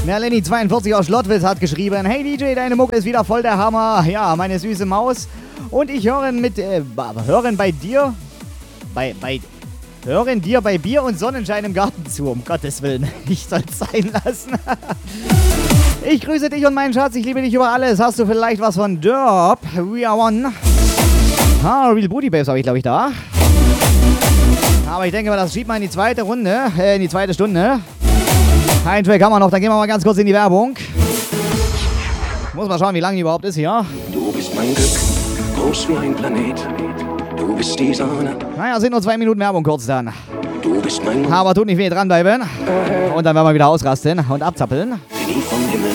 Melanie42 aus Schlottwitz hat geschrieben: Hey DJ, deine Mucke ist wieder voll der Hammer. Ja, meine süße Maus. Und ich hören bei dir, hören dir bei Bier und Sonnenschein im Garten zu. Um Gottes Willen, ich soll's sein lassen. Ich grüße dich und meinen Schatz, ich liebe dich über alles. Hast du vielleicht was von Derp? We are one. Real Booty Babes habe ich, glaube ich, da. Aber ich denke mal, das schiebt mal in die zweite Runde, in die zweite Stunde. Ein Track haben wir noch, dann gehen wir mal ganz kurz in die Werbung. Muss mal schauen, wie lange die überhaupt ist hier. Du bist mein Glück, groß wie ein Planet. Du bist die Sonne. Naja, sind nur 2 Minuten Werbung kurz dann. Du bist mein Aber tut nicht weh, dranbleiben. Und dann werden wir wieder ausrasten und abzappeln. Genie vom Himmel.